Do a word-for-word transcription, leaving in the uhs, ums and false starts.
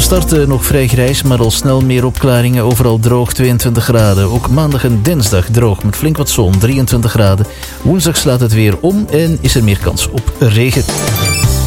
start uh, nog vrij grijs, maar al snel meer opklaringen. Overal droog, tweeëntwintig graden. Ook maandag en dinsdag droog met flink wat zon, drieëntwintig graden. Woensdag slaat het weer om en is er meer kans op regen.